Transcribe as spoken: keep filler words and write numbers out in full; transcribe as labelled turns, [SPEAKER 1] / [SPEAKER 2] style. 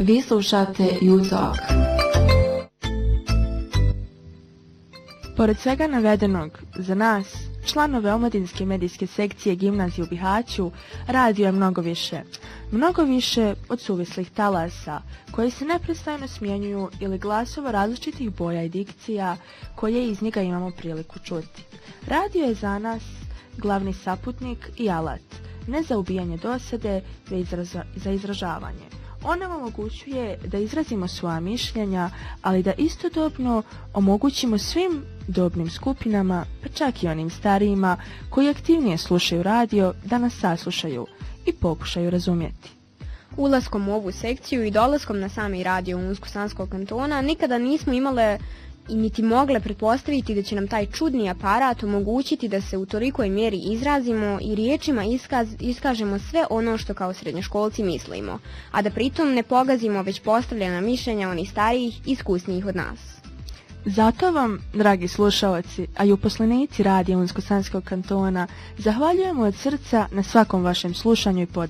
[SPEAKER 1] Vi slušate You Talk.
[SPEAKER 2] Pored svega navedenog, za nas, članove omladinske medijske sekcije Gimnazije u Bihaću, radio je mnogo više. Mnogo više od suvislih talasa, koji se neprestano smjenjuju ili glasova različitih boja i dikcija, koje iz njega imamo priliku čuti. Radio je za nas glavni saputnik i alat, ne za ubijanje dosade, već za izražavanje. On nam omogućuje da izrazimo svoja mišljenja, ali da istodobno omogućimo svim dobnim skupinama, pa čak i onim starijima koji aktivnije slušaju radio, da nas saslušaju i pokušaju razumjeti.
[SPEAKER 3] Ulaskom u ovu sekciju i dolaskom na sami radio Unsko-Sanskog kantona nikada nismo imale i niti mogle pretpostaviti da će nam taj čudni aparat omogućiti da se u tolikoj mjeri izrazimo i riječima iskaz, iskažemo sve ono što kao srednjoškolci mislimo, a da pritom ne pogazimo već postavljena mišljenja onih starijih i iskusnijih od nas.
[SPEAKER 2] Zato vam, dragi slušalci, a i uposlenici radija Unsko-Sanskog kantona, zahvaljujemo od srca na svakom vašem slušanju i podršku.